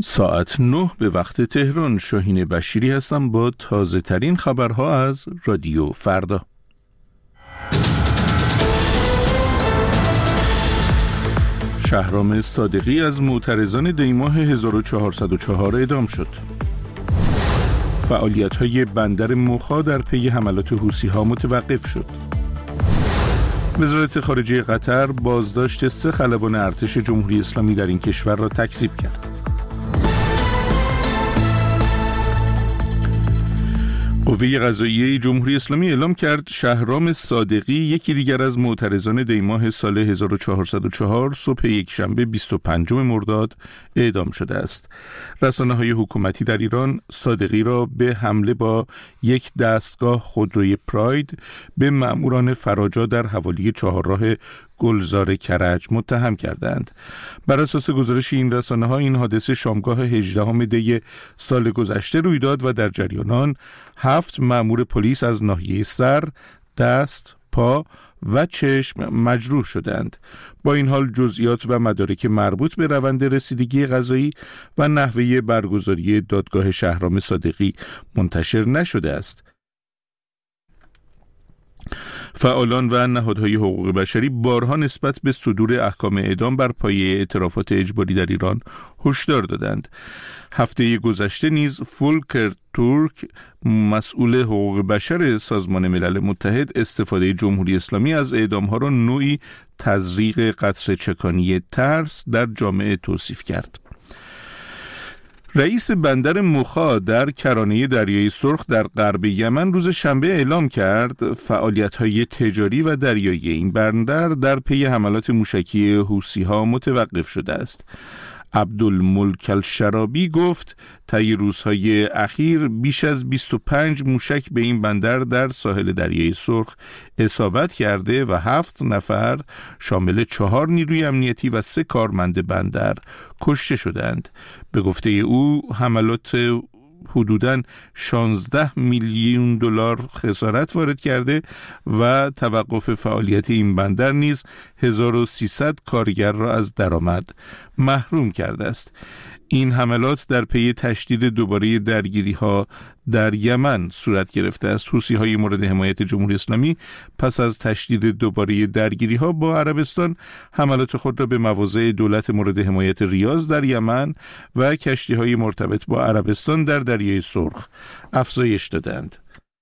ساعت 9 به وقت تهران. شاهین بشیری هستم با تازه ترین خبرها از رادیو فردا. شهرام صادقی از معترضان دیماه 1404 اعدام شد. فعالیت‌های بندر موخا در پی حملات حوثی‌ها متوقف شد. وزارت خارجه قطر بازداشت 3 خلبان ارتش جمهوری اسلامی در این کشور را تکذیب کرد. قوه قضاییه جمهوری اسلامی اعلام کرد شهرام صادقی یکی دیگر از معترضان دیماه سال 1404 صبح یکشنبه 25 مرداد اعدام شده است. رسانه‌های حکومتی در ایران صادقی را به حمله با یک دستگاه خودروی پراید به مأموران فراجا در حوالی چهارراه گلزار کرج متهم کردند. بر اساس گزارش این رسانه‌ها این حادثه شامگاه 18 دی سال گذشته روی داد و در جریان آن 7 مأمور پلیس از ناحیه سر، دست، پا و چشم مجروح شدند. با این حال جزئیات و مدارک مربوط به روند رسیدگی قضایی و نحوه برگزاری دادگاه شهرام صادقی منتشر نشده است. فعالان و نهادهای حقوق بشری بارها نسبت به صدور احکام اعدام بر پایه اعترافات اجباری در ایران هشدار دادند. هفته گذشته نیز فولکر تورک، مسئول حقوق بشر سازمان ملل متحد، استفاده جمهوری اسلامی از اعدامها را نوعی تزریق قطره‌چکانی ترس در جامعه توصیف کرد. رئیس بندر موخا در کرانه دریای سرخ در غرب یمن روز شنبه اعلام کرد فعالیت‌های تجاری و دریایی این بندر در پی حملات موشکی حوثی‌ها متوقف شده است. عبدالملک الشرابی گفت طی روزهای اخیر بیش از 25 موشک به این بندر در ساحل دریای سرخ اصابت کرده و 7 نفر شامل 4 نیروی امنیتی و 3 کارمند بندر کشته شدند. به گفته او حملات حدوداً 16 میلیون دلار خسارت وارد کرده و توقف فعالیت این بندر نیز 1300 کارگر را از درآمد محروم کرده است. این حملات در پی تشدید دوباره درگیری‌ها در یمن صورت گرفته است. حوثی‌های مورد حمایت جمهوری اسلامی پس از تشدید دوباره درگیری‌ها با عربستان حملات خود را به مواضع دولت مورد حمایت ریاض در یمن و کشتی‌های مرتبط با عربستان در دریای سرخ افزایش دادند.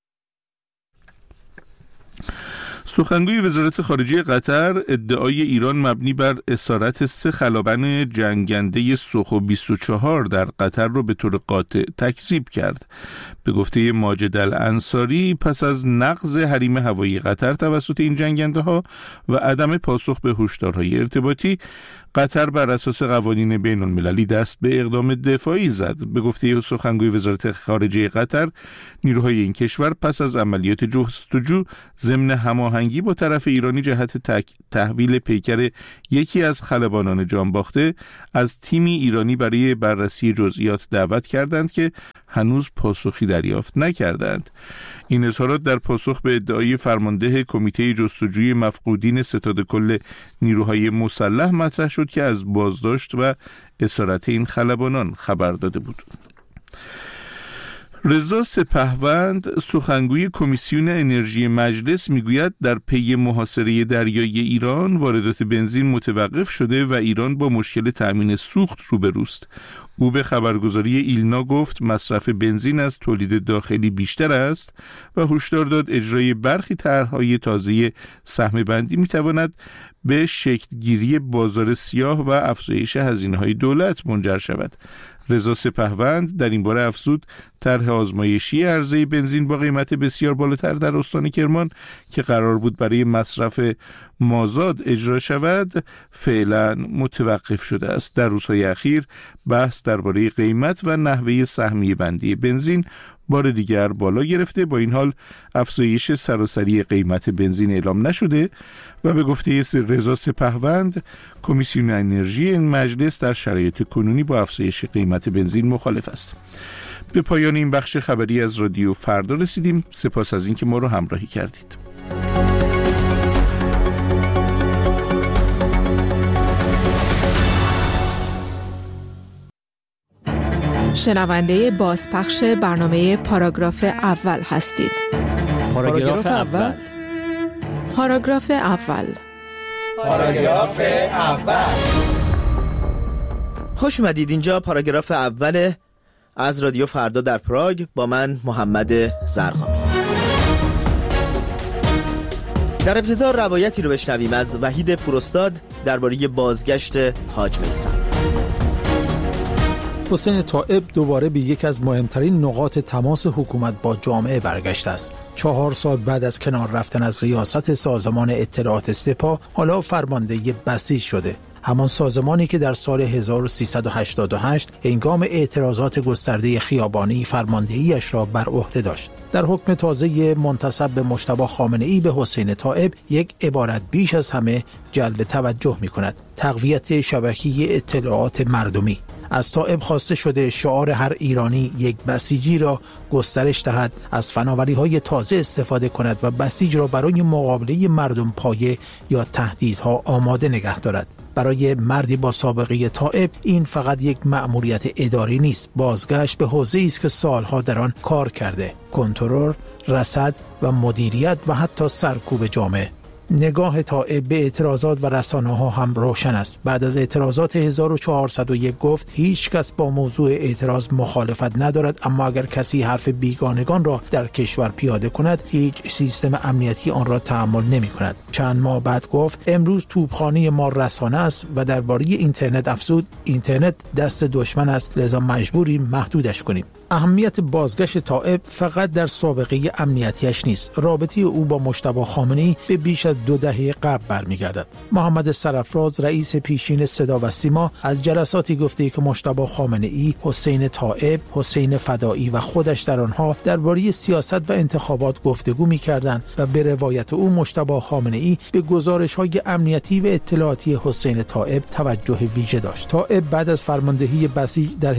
سخنگوی وزارت خارجه قطر ادعای ایران مبنی بر اسارت 3 خلبان جنگنده سوخو 24 در قطر را به طور قاطع تکذیب کرد. به گفته ماجد الانصاری پس از نقض حریم هوایی قطر توسط این جنگنده ها و عدم پاسخ به هشدارهای ارتباطی، قطر بر اساس قوانین بین المللی دست به اقدام دفاعی زد. به گفته سخنگوی وزارت خارجه قطر، نیروهای این کشور پس از عملیات جستجو ضمن هماهنگی با طرف ایرانی جهت تحویل پیکر یکی از خلبانان جانباخته از تیمی ایرانی برای بررسی جزئیات دعوت کردند که هنوز پاسخی دریافت نکردند. این اظهارات در پاسخ به ادعای فرمانده کمیته جستجوی مفقودین ستاد کل نیروهای مسلح مطرح شد که از بازداشت و اسارت این خلبانان خبر داده بود. رضا سپهوند، سخنگوی کمیسیون انرژی مجلس، میگوید در پی محاصره دریایی ایران واردات بنزین متوقف شده و ایران با مشکل تأمین سوخت روبروست. او به خبرگزاری ایلنا گفت مصرف بنزین از تولید داخلی بیشتر است و هشدار داد اجرای برخی طرح‌های تازه سهم بندی میتواند به شکلگیری بازار سیاه و افزایش هزینه‌های دولت منجر شود. رضا سپهوند در این باره افزود طرح آزمایشی عرضه بنزین با قیمت بسیار بالاتر در استان کرمان که قرار بود برای مصرف مازاد اجرا شود فعلا متوقف شده است. در روزهای اخیر بحث درباره قیمت و نحوه سهمیه بندی بنزین بار دیگر بالا گرفته. با این حال افزایش سراسری قیمت بنزین اعلام نشده و به گفته رضا سپهوند کمیسیون انرژی این مجلس در شرایط کنونی با افزایش قیمت بنزین مخالف است. به پایان این بخش خبری از رادیو فردا رسیدیم. سپاس از اینکه ما رو همراهی کردید. شنونده بازپخش برنامه پاراگراف اول هستید. پاراگراف اول. پاراگراف اول. پاراگراف اول. خوش اومدید. اینجا پاراگراف اول از رادیو فردا در پراگ با من محمد زرقامی. در ابتدا روایتی رو بشنویم از وحید پوراستاد درباره بازگشت حاج میثم. حسین طائب دوباره به یک از مهمترین نقاط تماس حکومت با جامعه برگشته است. 4 سال بعد از کنار رفتن از ریاست سازمان اطلاعات سپاه، حالا فرمانده بسیج شده. همان سازمانی که در سال 1388 هنگام اعتراضات گسترده خیابانی فرماندهیش را بر عهده داشت. در حکم تازه منتسب به مجتبی خامنه‌ای به حسین طائب، یک عبارت بیش از همه جلب توجه می‌کند: تقویت شبکه اطلاعات مردمی. از طائب خواسته شده شعار هر ایرانی یک بسیجی را گسترش دهد، از فناوری‌های تازه استفاده کند و بسیج را برای مقابله مردم پایه یا تهدیدها آماده نگه دارد. برای مردی با سابقه طائب این فقط یک مأموریت اداری نیست، بازگشت به حوزه‌ای است که سالها در آن کار کرده: کنترل، رصد و مدیریت و حتی سرکوب جامعه. نگاه طائب به اعتراضات و رسانه‌ها هم روشن است. بعد از اعتراضات 1401 گفت هیچ کس با موضوع اعتراض مخالفت ندارد، اما اگر کسی حرف بیگانگان را در کشور پیاده کند، هیچ سیستم امنیتی آن را تحمل نمی‌کند. چند ماه بعد گفت امروز توپخانه ما رسانه است و درباره اینترنت افزود: اینترنت دست دشمن است، لذا مجبوریم محدودش کنیم. اهمیت بازگشت طائب فقط در سابقه امنیتیش نیست. رابطه او با مجتبی خامنه‌ای به بیش از 2 دهه قبل برمیگردد. محمد سرافراز، رئیس پیشین صدا و سیما، از جلساتی گفته که مجتبی خامنه‌ای، حسین طائب، حسین فدایی و خودش در آنها درباره سیاست و انتخابات گفتگو می‌کردند و به روایت او مجتبی خامنه‌ای به گزارش‌های امنیتی و اطلاعاتی حسین طائب توجه ویژه داشت. طائب بعد از فرماندهی بسیج در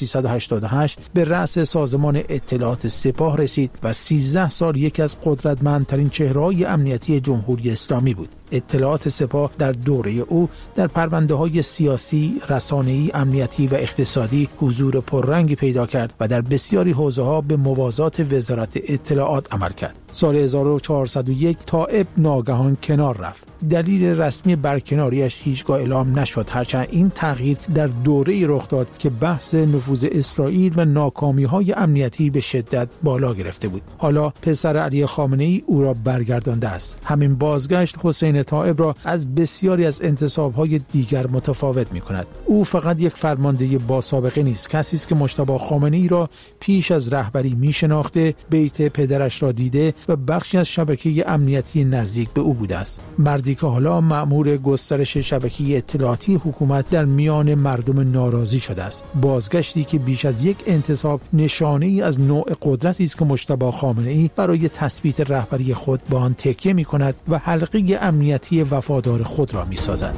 1388 به رأس سازمان اطلاعات سپاه رسید و 13 سال یکی از قدرتمندترین چهره‌های امنیتی جمهوری اسلامی بود. اطلاعات سپاه در دوره او در پرونده‌های سیاسی، رسانه‌ای، امنیتی و اقتصادی حضور پررنگی پیدا کرد و در بسیاری حوزه‌ها به موازات وزارت اطلاعات عمل کرد. سال 1401 طائب ناگهان کنار رفت. دلیل رسمی برکناریش هیچگاه اعلام نشد، هرچند این تغییر در دوره‌ای رخ داد که بحث نفوذ اسرائیل و ناکامی‌های امنیتی به شدت بالا گرفته بود. حالا پسر علی خامنه‌ای او را برگردانده است. همین بازگشت حسین طائب را از بسیاری از انتصاب‌های دیگر متفاوت می‌کند. او فقط یک فرمانده با سابقه نیست، کسی است که مجتبی خامنه‌ای را پیش از رهبری می‌شناخته، بیت پدرش را دیده و بخشی از شبکه امنیتی نزدیک به او بوده است. مردی که حالا مأمور گسترش شبکه اطلاعاتی حکومت در میان مردم ناراضی شده است. بازگشتی که بیش از یک انتصاب نشانه‌ای از نوع قدرتی است که مجتبی خامنه‌ای برای تثبیت رهبری خود با آن تکیه می‌کند و حلقه امنیتی وفادار خود را می‌سازد.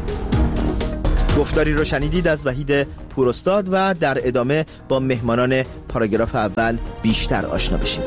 گفتاری رو شنیدید از وحید پوراستاد و در ادامه با مهمانان پاراگراف اول بیشتر آشنا بشیم.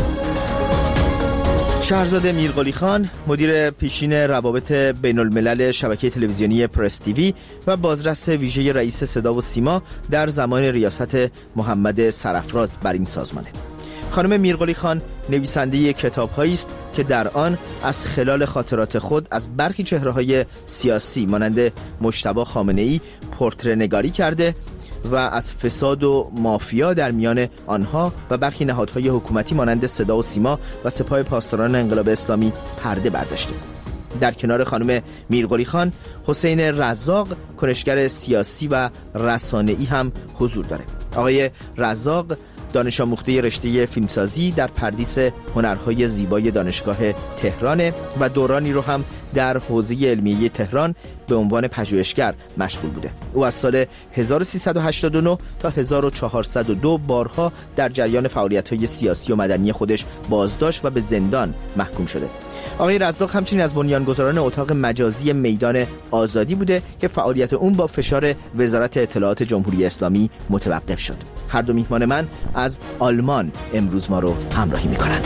شهرزاد میرقلی خان، مدیر پیشین روابط بین الملل شبکه تلویزیونی پرس تیوی و بازرس ویژه رئیس صدا و سیما در زمان ریاست محمد سرافراز بر این سازمانه. خانم میرقلی خان نویسنده کتاب‌هایی است که در آن از خلال خاطرات خود از برخی چهره‌های سیاسی مانند مجتبی خامنه‌ای پورتره نگاری کرده و از فساد و مافیا در میان آنها و برخی نهادهای حکومتی مانند صدا و سیما و سپاه پاسداران انقلاب اسلامی پرده برداشته. در کنار خانم میرقلی خان، حسین رزاق، کنشگر سیاسی و رسانه‌ای هم حضور داره. آقای رزاق دانش آموخته رشته فیلمسازی در پردیس هنرهای زیبای دانشگاه تهران و دورانی رو هم در حوزه علمیه تهران به عنوان پژوهشگر مشغول بوده. او از سال 1389 تا 1402 بارها در جریان فعالیت‌های سیاسی و مدنی خودش بازداشت و به زندان محکوم شده. آقای رزاق همچنین از بنیانگذاران اتاق مجازی میدان آزادی بوده که فعالیت اون با فشار وزارت اطلاعات جمهوری اسلامی متوقف شد. هر دو میهمان من از آلمان امروز ما رو همراهی میکنن.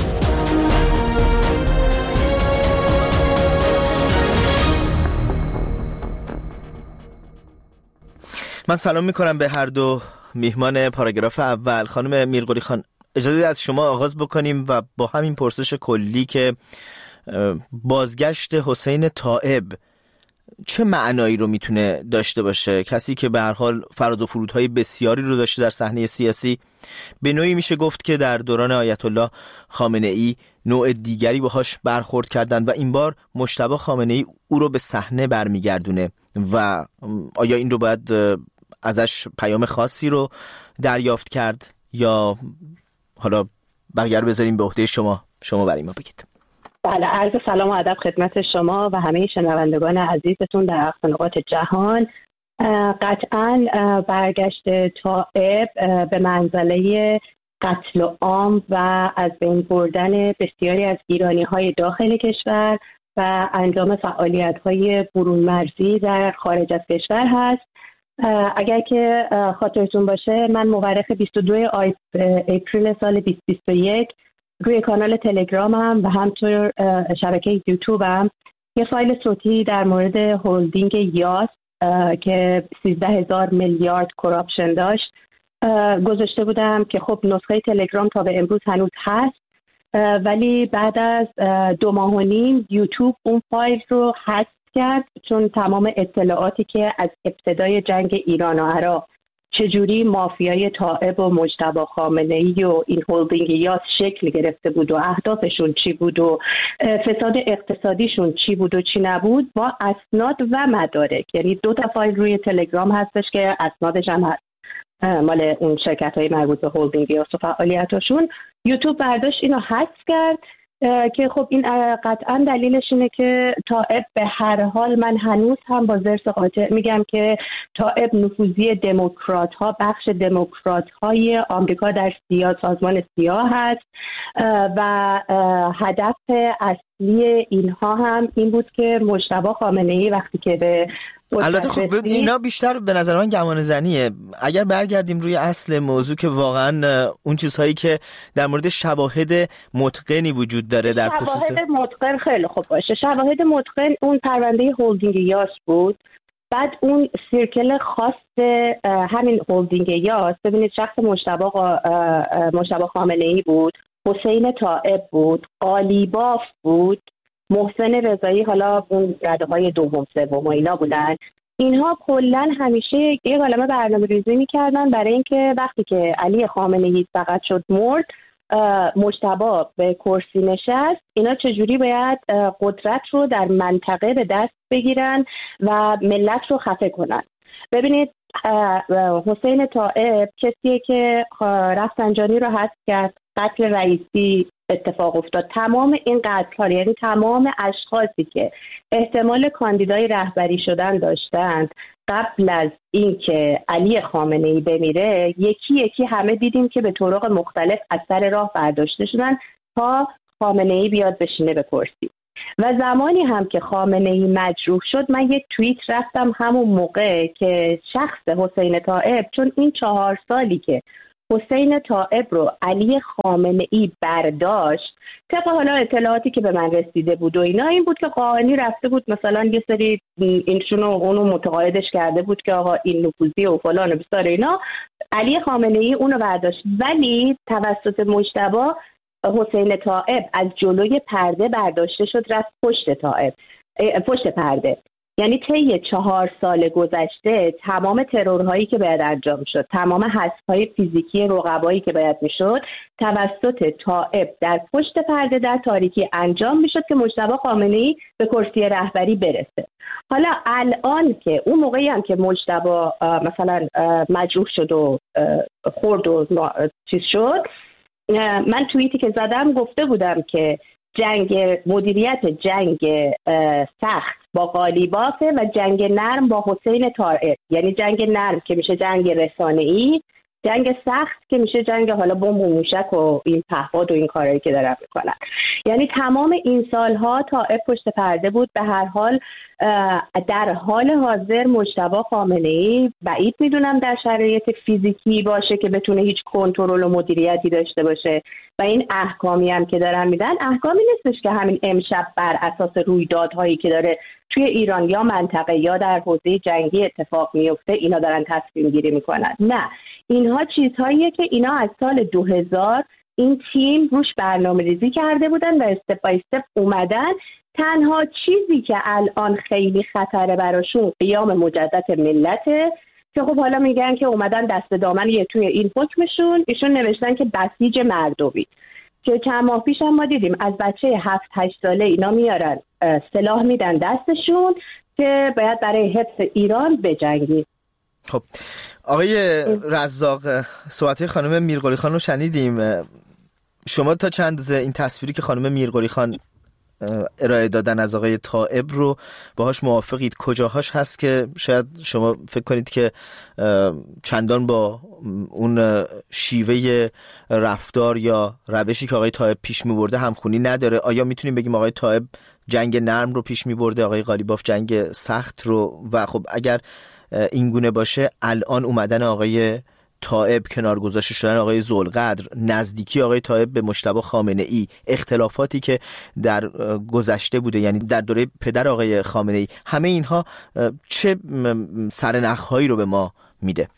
من سلام میکنم به هر دو میهمان پاراگراف اول. خانم میرقلی خان، اجازه از شما آغاز بکنیم و با همین پرسش کلی که بازگشت حسین طائب چه معنایی رو میتونه داشته باشه؟ کسی که به هر حال فراز و فرودهای بسیاری رو داشته در صحنه سیاسی، به نوعی میشه گفت که در دوران آیت الله خامنه ای نوع دیگری باهاش برخورد کردن و این بار مجتبی خامنه ای او رو به صحنه برمیگردونه و آیا این رو باید ازش پیام خاصی رو دریافت کرد یا حالا بقیه رو بذاریم به عهده شما برای ما بگید. بله، عرض سلام و ادب خدمت شما و همه شنوندگان عزیزتون در اقصا نقاط جهان. قطعاً برگشت طائب به منزله قتل عام و از بین بردن بسیاری از ایرانی‌های داخل کشور و انجام فعالیت‌های برون مرزی در خارج از کشور هست. اگر که خاطرتون باشه، من مورخ 22 اپریل سال 2021 روی کانال تلگرامم و همطور شبکه یوتیوبم یه فایل صوتی در مورد هولدینگ یاس که 13,000 میلیارد کراپشن داشت گذاشته بودم که خب نسخه تلگرام تا به امروز هنوز هست، ولی بعد از 2 ماه و نیم یوتیوب اون فایل رو حذف کرد، چون تمام اطلاعاتی که از ابتدای جنگ ایران و عراق چجوری مافیای طائب و مجتبی خامنه‌ای و این هولدینگ یاس شکل گرفته بود و اهدافشون چی بود و فساد اقتصادیشون چی بود و چی نبود، با اسناد و مدارک، یعنی 2 تا فایل روی تلگرام هستش که اسنادش هم هست مال اون شرکت‌های مربوط به هولدینگ یاس و فعالیتاشون. یوتیوب برداشت اینو حذف کرد که خب این قطعا دلیلش اینه که طائب به هر حال، من هنوز هم با ضرس قاطع میگم که طائب نفوذی دموکرات ها، بخش دموکرات های آمریکا در سازمان سیاه هست و هدف اصلی اینها هم این بود که مجتبی خامنه ای وقتی که به البته خب اینا بیشتر به نظر من گمان زنیه. اگر برگردیم روی اصل موضوع که واقعا اون چیزهایی که در مورد شواهد متقنی وجود داره در خصوص شواهد متقن، خیلی خوب باشه. شواهد متقن اون پرونده هولدینگ یاس بود، بعد اون سیرکل خاص همین هولدینگ یاس، ببینید شخص مجتبی خامنه ای بود، حسین طائب بود، قالیباف بود، محسن رضایی، حالا اون رده‌های دوم سوم و اینا بودن. اینها کلا همیشه یه عالمه برنامه‌ریزی می‌کردن برای اینکه وقتی که علی خامنه‌ای فقط شد مرد، مجتبی به کرسی نشست، اینا چجوری باید قدرت رو در منطقه به دست بگیرن و ملت رو خفه کنن. ببینید حسین طائب کسیه که رفسنجانی رو حذف کرد، قتل رئیسی اتفاق افتاد. تمام این قتل‌ها، یعنی تمام اشخاصی که احتمال کاندیدای رهبری شدن داشتند قبل از اینکه علی خامنه‌ای بمیره، یکی یکی همه دیدیم که به طرق مختلف از سر راه برداشته شدن تا خامنه‌ای بیاد بشینه به کرسی. و زمانی هم که خامنه‌ای مجروح شد، من یک توییت رفتم همون موقع که شخص حسین طائب، چون این 4 سالی که حسین طائب رو علی خامنه‌ای برداشت، طبق حالا اطلاعاتی که به من رسیده بود و اینا، این بود که قاهنی رفته بود مثلا یه سری اینشون و اونو متقاعدش کرده بود که آقا این نفوذی و فلان و بسار اینا، علی خامنه‌ای اونو برداشت. ولی توسط مجتبی حسین طائب از جلوی پرده برداشته شد، رفت پشت پرده. یعنی طی 4 سال گذشته تمام ترورهایی که باید انجام شد، تمام حذف‌های فیزیکی رقبایی که باید میشد، توسط طائب در پشت پرده در تاریکی انجام میشد که مجتبی خامنه‌ای به کرسی رهبری برسه. حالا الان که اون موقعی هم که مجتبی مثلا مجروح شد و خورد و چیز شد، من توییتی که زدم گفته بودم که مدیریت جنگ سخت با قالیبافه و جنگ نرم با حسین طائب، یعنی جنگ نرم که میشه جنگ رسانه‌ای جنگ سخت که میشه جنگ حالا بمب و موشک و این پهپاد و این کارهایی که دارن میکنن. یعنی تمام این سالها طائب پشت پرده بود. به هر حال در حال حاضر مجتبی خامنه‌ای بعید میدونم در شرایط فیزیکی باشه که بتونه هیچ کنترل و مدیریتی داشته باشه و این احکامی هم که دارن میدن احکامی نیستش که همین امشب بر اساس رویدادهایی که داره توی ایران یا منطقه یا در حوزه جنگی اتفاق میفته اینا دارن تصمیم گیری میکنن. نه، اینها چیزهاییه که اینا از سال 2000 این تیم روش برنامه ریزی کرده بودن و استپ بای استپ اومدن. تنها چیزی که الان خیلی خطره براشون قیام مجدد ملته که خب حالا میگن که اومدن دست دامن یه توی این حکمشون ایشون نوشتن که بسیج مردمی، که چند ماه پیش هم ما دیدیم از بچه 7-8 ساله اینا میارن سلاح میدن دستشون که باید برای حفظ ایران بجنگید. خب آقای رزاق، صحبت خانم میرقلی خان رو شنیدیم. شما تا چند اندازه این تصویری که خانم میرقلی خان ارائه دادن از آقای طائب رو باهاش موافقید؟ کجاهاش هست که شاید شما فکر کنید که چندان با اون شیوه رفتار یا روشی که آقای طائب پیش می‌برده همخونی نداره؟ آیا میتونیم بگیم آقای طائب جنگ نرم رو پیش می‌برده، آقای قالیباف جنگ سخت رو؟ و خب اگر این گونه باشه الان اومدن آقای طائب، کنار گذاشته شدن آقای ذوالقدر، نزدیکی آقای طائب به مجتبی خامنه‌ای، اختلافاتی که در گذشته بوده یعنی در دوره پدر آقای خامنه‌ای، همه اینها چه سرنخ‌هایی رو به ما میده؟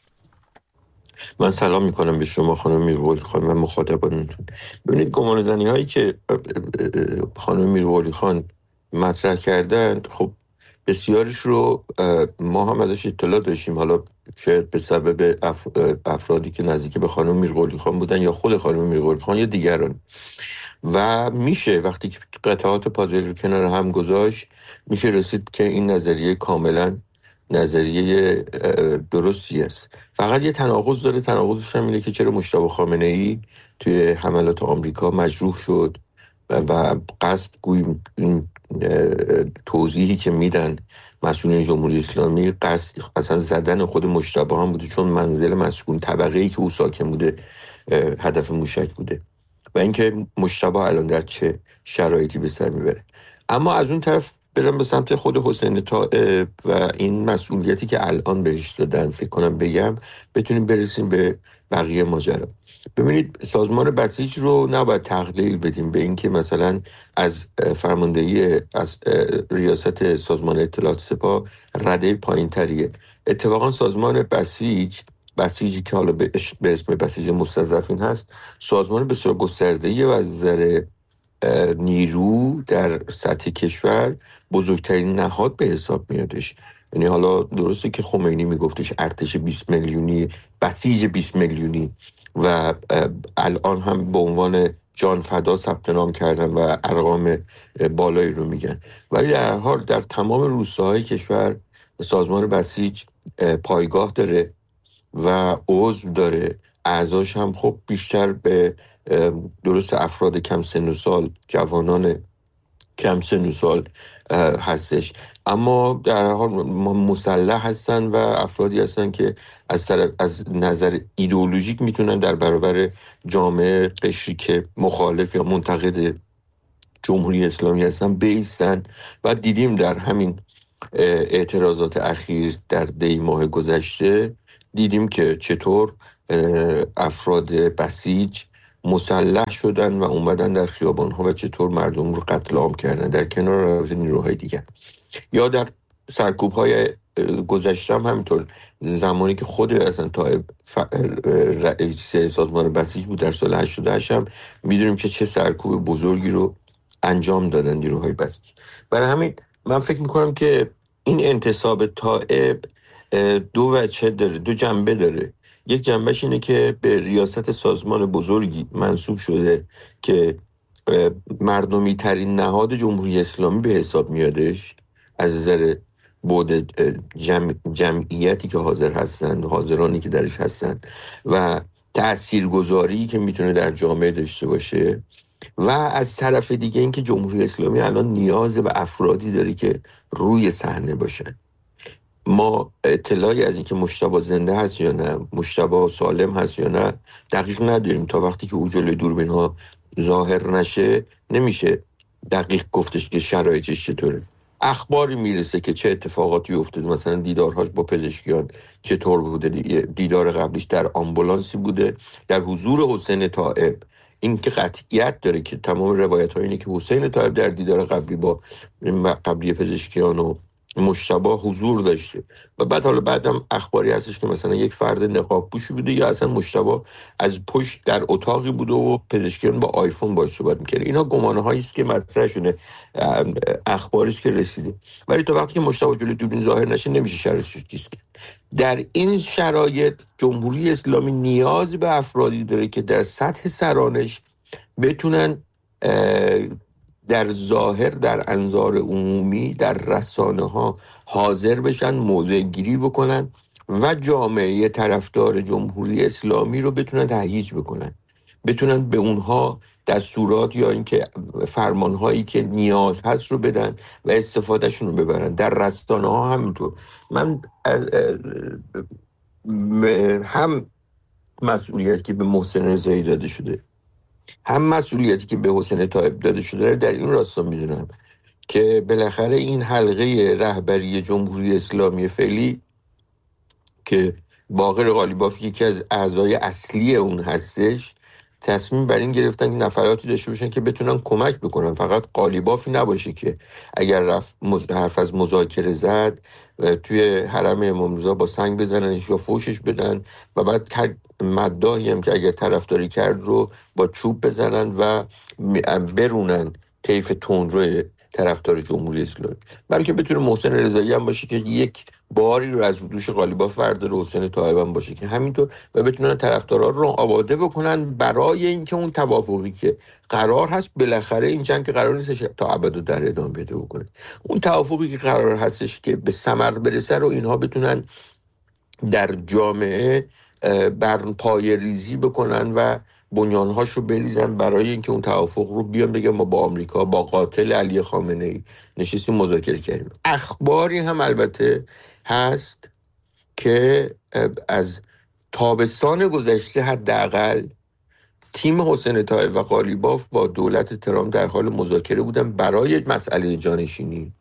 من سلام میکنم به شما خانم میرقلی خان و مخاطبانتون. ببینید گمانه‌زنی هایی که خانم میرقلی خان مطرح کردن خب بسیارش رو ما هم ازش اطلاع داشتیم، حالا شاید به سبب افرادی که نزدیک به خانم میرقلی خان بودن یا خود خانم میرقلی خان یا دیگران. و میشه وقتی که قطعات پازل رو کنار هم گذاشت میشه رسید که این نظریه کاملا نظریه درستی است. فقط یه تناقض داره، تناقضش هم اینه که چرا مجتبی خامنه‌ای توی حملات آمریکا مجروح شد و قصد گوییم این توضیحی که میدن مسئولین جمهوری اسلامی قصد اصلا زدن خود مجتبی هم بوده، چون منزل مسکون طبقه‌ای که او ساکن بوده هدف موشک بوده و اینکه مجتبی الان در چه شرایطی به سر میبره. اما از اون طرف برم به سمت خود حسین طائب و این مسئولیتی که الان بهش دادن، فکر کنم بگم بتونیم برسیم به بقیه ماجرا. ببینید سازمان بسیج رو نباید تقلیل بدیم به اینکه مثلا از فرماندهی از ریاست سازمان اطلاعات سپاه رده پایین تریه. اتفاقا سازمان بسیجی که حالا به اسم بسیج مستضعفین هست سازمان بسیار گسترده‌ای و از نظر نیرو در سطح کشور بزرگترین نهاد به حساب میادش. یعنی حالا درسته که خمینی میگفتش ارتش 20 میلیونی، بسیج 20 میلیونی و الان هم به عنوان جان فدا ثبت نام کردن و ارقام بالایی رو میگن، ولی در حال در تمام روستاهای کشور سازمان بسیج پایگاه داره و عضو داره. اعضاش هم خب بیشتر به درست افراد کم سن و سال، جوانان کم سن و سال هستش، اما در حال مسلح هستن و افرادی هستن که از نظر ایدئولوژیک میتونن در برابر جامعه قشری که مخالف یا منتقد جمهوری اسلامی هستن بایستن. و دیدیم در همین اعتراضات اخیر در دی ماه گذشته دیدیم که چطور افراد بسیج مسلح شدن و اومدن در خیابان‌ها و چطور مردم رو قتل عام کردن در کنار نیروهای دیگر. یا در سرکوب‌های گذشته هم همینطور، زمانی که خود اصلا طائب رئیس سازمان بسیج بود در سال 88 هم میدونیم که چه سرکوب بزرگی رو انجام دادن نیروهای بسیج. برای همین من فکر میکنم که این انتصاب طائب دو وجه داره، دو جنبه داره. یک جنبش اینه که به ریاست سازمان بزرگی منصوب شده که مردمی ترین نهاد جمهوری اسلامی به حساب میادش از نظر بعد جمعیتی که حاضر هستند، حاضرانی که درش هستند و تاثیرگذاری که میتونه در جامعه داشته باشه. و از طرف دیگه این که جمهوری اسلامی الان نیاز به افرادی داره که روی صحنه باشن. ما اطلاعی از اینکه مجتبی زنده هست یا نه، مجتبی سالم هست یا نه دقیق نداریم. تا وقتی که او جلوی دوربین ها ظاهر نشه نمیشه دقیق گفتش که شرایطش چطوره. اخباری میرسه که چه اتفاقاتی افتاده، مثلا دیدارهاش با پزشکیان چطور بوده. دیدار قبلیش در آمبولانسی بوده در حضور حسین طائب. این که قطعیت داره که تمام روایت ها اینه که حسین طائب در دیدار قبلی با قبلی پزشکیان و مجتبی حضور داشته. و بعدم اخباری هستش که مثلا یک فرد نقاب پوشی بوده یا اصلا مجتبی از پشت در اتاقی بوده و پزشکیان با آیفون باهاش صحبت می‌کرد. اینا گمانه هایی است که مطرح شده، اخباری است که رسیده. ولی تا وقتی که مجتبی جلوی دوربین ظاهر نشه نمیشه شرایطش چیز کرد. در این شرایط جمهوری اسلامی نیاز به افرادی داره که در سطح سرانش بتونن در ظاهر در انظار عمومی در رسانه ها حاضر بشن، موضع گیری بکنن و جامعه طرفدار جمهوری اسلامی رو بتونن تهییج بکنن، بتونن به اونها دستورات یا اینکه فرمانهایی که نیاز هست رو بدن و استفادهشون رو ببرن. در رسانه ها همینطور. من هم مسئولیتی که به محسن رضایی داده شده هم مسئولیتی که به حسین طائب داده شده در این راستا میدونم که بالاخره این حلقه رهبری جمهوری اسلامی فعلی که باقر قالیباف یکی از اعضای اصلی اون هستش تصمیم بر این گرفتن که نفراتی داشته باشن که بتونن کمک بکنن. فقط قالیبافی نباشه که اگر حرف از مذاکره زد توی حرم امام رضا با سنگ بزننش یا فوشش بدن و بعد مداحی هم که اگر طرفداری کرد رو با چوب بزنن و برونن طیف تندرو طرفدار جمهوری اسلامی، بلکه بتونه محسن رضایی هم باشه که یک باری رو از دوش قالیباف برداره، حسین طائب هم باشه که همینطور، و بتونن طرفدارا رو آماده بکنن برای اینکه اون توافقی که قرار هست، بالاخره این جنگ که قرار نیستش تا ابد در ادامه بده بکنه، اون توافقی که قرار هستش که به ثمر برسه رو اینها بتونن در جامعه بر پای ریزی بکنن و بنیانهاش رو بریزن برای اینکه اون توافق رو بیان بگن ما با آمریکا، با قاتل علی خامنه‌ای نشستیم مذاکره کردیم. اخباری هم البته هست که از تابستان گذشته حداقل تیم حسین طائب و قالیباف با دولت ترامپ در حال مذاکره بودن برای مسئله جانشینی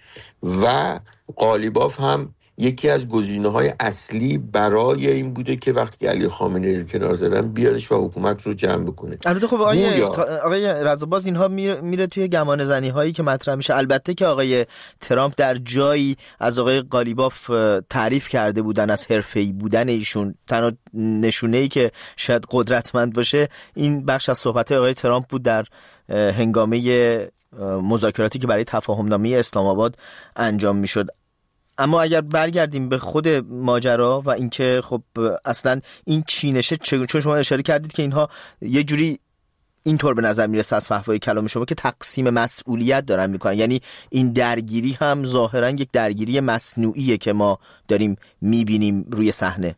و قالیباف هم یکی از گزینه‌های اصلی برای این بوده که وقتی علی خامنه‌ای رو کنار زدن بیادش و حکومت رو جمع بکنه. البته خب آقای رضاباز اینها میره توی گمان زنی هایی که مطرح میشه. البته که آقای ترامپ در جایی از آقای قالیباف تعریف کرده بودن از حرفه‌ای بودن ایشون. تنها نشونه‌ای که شاید قدرتمند باشه این بخش از صحبت‌های آقای ترامپ بود در هنگامه مذاکراتی که برای تفاهم‌نامه اسلام آباد انجام میشد. اما اگر برگردیم به خود ماجرا و اینکه خب اصلا این چینشه، چون شما اشاره کردید که اینها یه جوری اینطور به نظر میرسه از فحوای کلام شما که تقسیم مسئولیت دارن میکنن، یعنی این درگیری هم ظاهرا یک درگیری مصنوعیه که ما داریم میبینیم روی صحنه.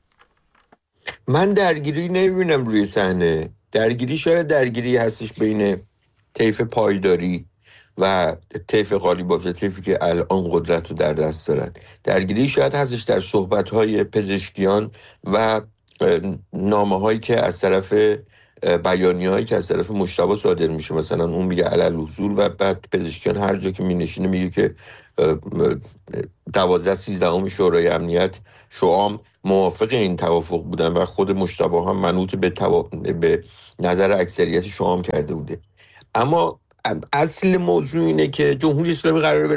من درگیری نمیبینم روی صحنه. درگیری شاید درگیری هستش بین طیف پایداری و طیف قالیباف، طیفی که الان قدرت رو در دست دارن. درگیری شاید هستش در صحبت‌های پزشکیان و نامه‌هایی که از طرف بیانیه‌هایی که از طرف مجتبی صادر میشه. مثلا اون میگه علالحضور و بعد پزشکیان هر جا که مینشینه میگه که 12-13 شورای امنیت شوام موافق این توافق بودن و خود مجتبی هم منوط به نظر اکثریت شوام کرده بوده. اما اصل موضوع اینه که جمهوری اسلامی قراره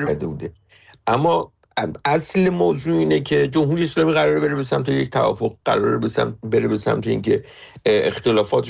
بره به سمت یک توافق، قراره بره به سمت اینکه اختلافات